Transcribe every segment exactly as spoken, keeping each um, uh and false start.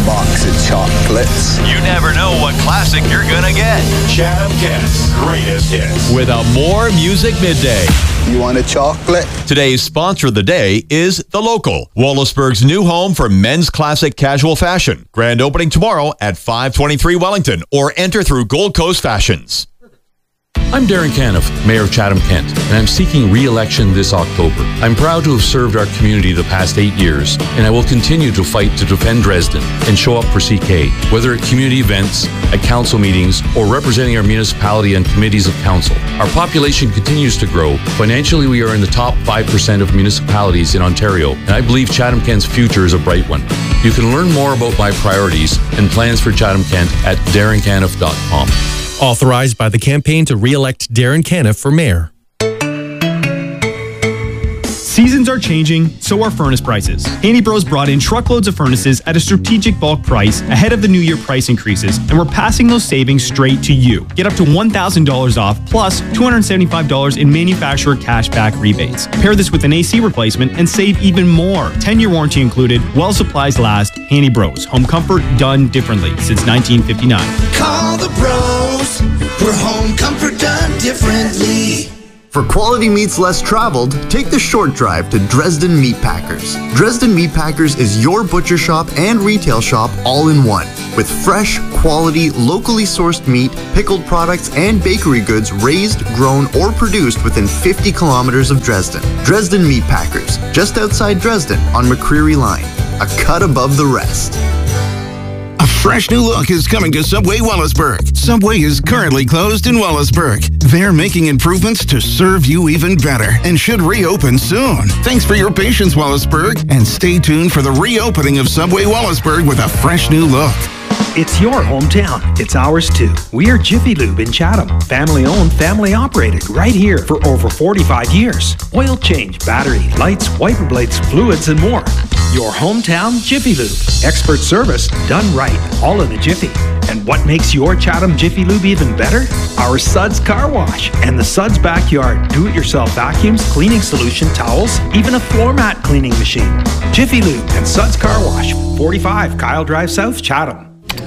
box of chocolates. You never know what classic you're gonna get. Chatham Kent's greatest hits. With a More Music Midday. You want a chocolate? Today's sponsor of the day is The Local, Wallaceburg's new home for men's classic casual fashion. Grand opening tomorrow at five twenty-three Wellington, or enter through Gold Coast Fashions. I'm Darren Caniff, Mayor of Chatham-Kent, and I'm seeking re-election this October. I'm proud to have served our community the past eight years, and I will continue to fight to defend Dresden and show up for C K, whether at community events, at council meetings, or representing our municipality and committees of council. Our population continues to grow. Financially, we are in the top five percent of municipalities in Ontario, and I believe Chatham-Kent's future is a bright one. You can learn more about my priorities and plans for Chatham-Kent at darren caniff dot com. Authorized by the campaign to re-elect Darren Caniff for mayor. Seasons are changing, so are furnace prices. Handy Bros brought in truckloads of furnaces at a strategic bulk price ahead of the new year price increases, and we're passing those savings straight to you. Get up to one thousand dollars off plus two hundred seventy-five dollars in manufacturer cashback rebates. Pair this with an A C replacement and save even more. ten-year warranty included, while supplies last. Handy Bros. Home comfort done differently since nineteen fifty-nine. Call the bros for home comfort done differently. For quality meats less traveled, take the short drive to Dresden Meat Packers. Dresden Meat Packers is your butcher shop and retail shop all in one. With fresh, quality, locally sourced meat, pickled products, and bakery goods raised, grown, or produced within fifty kilometers of Dresden. Dresden Meat Packers, just outside Dresden on McCreary Line. A cut above the rest. A fresh new look is coming to Subway Wallaceburg. Subway is currently closed in Wallaceburg. They're making improvements to serve you even better and should reopen soon. Thanks for your patience, Wallaceburg, and stay tuned for the reopening of Subway Wallaceburg with a fresh new look. It's your hometown. It's ours too. We are Jiffy Lube in Chatham. Family owned, family operated, right here for over forty-five years. Oil change, battery, lights, wiper blades, fluids, and more. Your hometown Jiffy Lube. Expert service done right, all in a jiffy. And what makes your Chatham Jiffy Lube even better? Our Suds Car Wash and the Suds Backyard do-it-yourself vacuums, cleaning solution, towels, even a floor mat cleaning machine. Jiffy Lube and Suds Car Wash, forty-five Kyle Drive South, Chatham.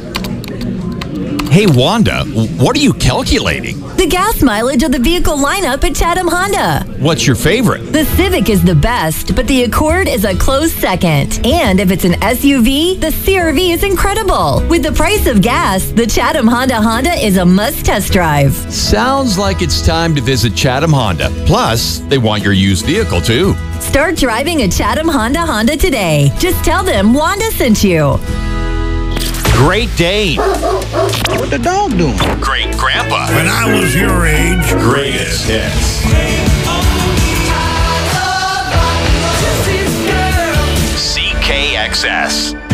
Hey, Wanda, what are you calculating? The gas mileage of the vehicle lineup at Chatham Honda. What's your favorite? The Civic is the best, but the Accord is a close second. And if it's an S U V, the C R V is incredible. With the price of gas, the Chatham Honda Honda is a must test drive. Sounds like it's time to visit Chatham Honda. Plus, they want your used vehicle, too. Start driving a Chatham Honda Honda today. Just tell them Wanda sent you. Great Dane. What the dog doing? Great Grandpa. When I was your age, greatest hits. C K X S.